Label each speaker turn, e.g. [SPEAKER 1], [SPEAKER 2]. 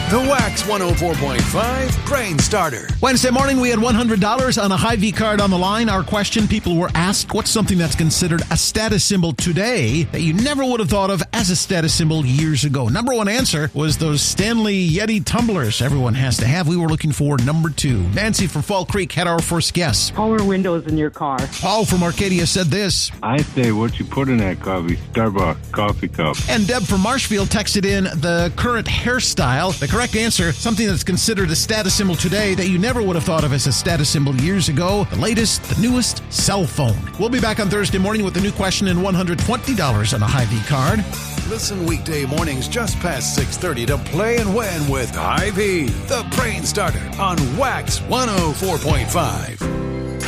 [SPEAKER 1] The Wax 104.5 Brain Starter.
[SPEAKER 2] Wednesday morning, we had $100 on a Hy-Vee card on the line. Our question, people were asked, what's something that's considered a status symbol today that you never would have thought of as a status symbol years ago? Number one answer was those Stanley Yeti tumblers everyone has to have. We were looking for number two. Nancy from Fall Creek had our first guess.
[SPEAKER 3] Power windows in your car.
[SPEAKER 2] Paul from Arcadia said this.
[SPEAKER 4] I say what you put in that coffee, Starbucks coffee cup.
[SPEAKER 2] And Deb from Marshfield texted in the current hairstyle. The correct answer, something that's considered a status symbol today that you never would have thought of as a status symbol years ago. The latest, the newest, cell phone. We'll be back on Thursday morning with a new question and $120 on a Hy-Vee card.
[SPEAKER 1] Listen weekday mornings just past 6:30 to Play and Win with Hy-Vee, the Brain Starter on Wax 104.5.